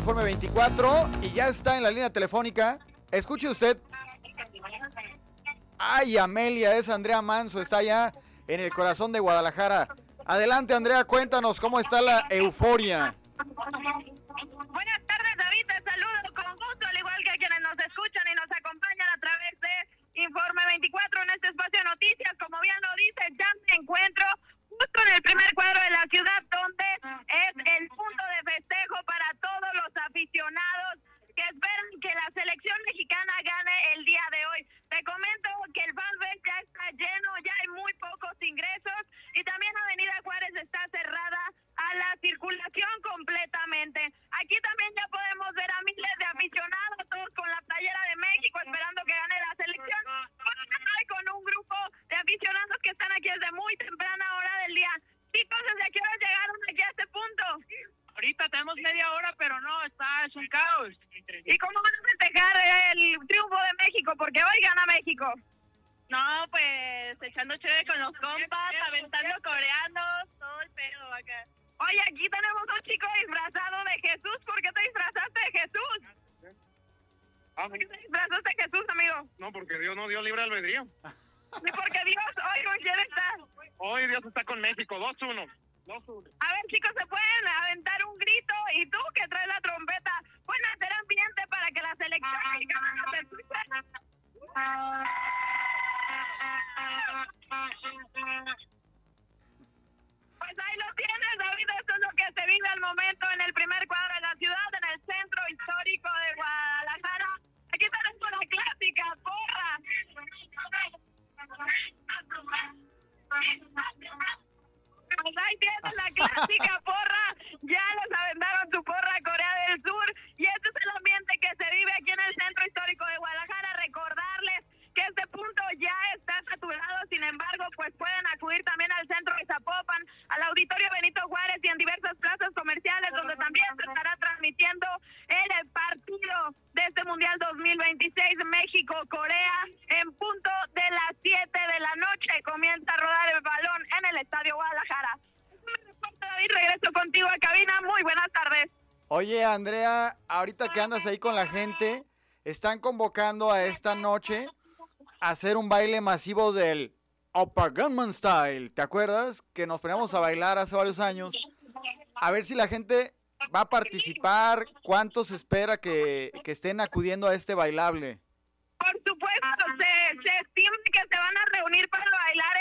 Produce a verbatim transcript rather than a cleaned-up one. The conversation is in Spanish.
Informe veinticuatro y ya está en la línea telefónica. Escuche usted. Ay, Amelia, es Andrea Manso, está allá en el corazón de Guadalajara. Adelante, Andrea, cuéntanos cómo está la euforia. Buenas tardes, David, te saludo con gusto, al igual que a quienes nos escuchan y nos acompañan a través de Informe veinticuatro en este espacio de noticias. Como bien lo dice, ya me encuentro justo en el primer cuadro de la ciudad, donde es el punto de festejo para todos los aficionados que esperan que la selección mexicana gane el día de hoy. Te comento que el fanfest ya está lleno, ya hay muy pocos ingresos y también Avenida Juárez está cerrada a la circulación completamente. Aquí también ya podemos ver a miles de aficionados, todos con la playera de México, esperando que gane la selección. Hoy con un grupo de aficionados que están aquí desde muy temprana hora del día. Chicos, ¿desde qué hora llegaron aquí a este punto? Ahorita tenemos media hora, pero no, está, es un caos. ¿Y cómo van a festejar el triunfo de México? Porque hoy gana México. No, pues echando chévere con los compas, aventando coreanos, todo el pedo acá. Oye, aquí tenemos un chico disfrazado de Jesús. ¿Por qué te disfrazaste de Jesús? Ah, ¿Por qué te disfrazaste de Jesús, amigo? no, porque Dios no dio libre albedrío. ¿Y porque Dios hoy con quién está? Hoy Dios está con México, dos uno. dos uno. A ver, chicos, ¿se pueden aventar un grito? Y tú, que traes la trompeta, ¿pueden hacer ambiente para que la selección mexicana nos escuche? Pues ahí lo tienes, David, esto es lo que se vive al momento en el primer cuadro de la ciudad, en el centro histórico de Guadalajara. Aquí tenemos una clásica porra. Pues ahí tienes la clásica porra, ya les aventaron su porra a Corea del Sur y este es el ambiente que se vive aquí en el centro histórico de Guadalajara. Recordarles que este punto ya está saturado, sin embargo, pues pueden acudir también al centro de Zapopan, al Auditorio Benito Juárez y en diversas plazas comerciales donde también se estará transmitiendo el partido de este Mundial dos mil veintiséis México-Corea en punto de las siete de la noche. Comienza a rodar el balón en el Estadio Guadalajara. David, regreso contigo a cabina. Muy buenas tardes. Oye, Andrea, ahorita que andas ahí con la gente, están convocando a esta noche a hacer un baile masivo del Oppa Gangnam Style. ¿Te acuerdas? Que nos poníamos a bailar hace varios años. A ver si la gente va a participar. ¿Cuánto se espera que, que estén acudiendo a este bailable? Por supuesto, se, se estima que se van a reunir para bailar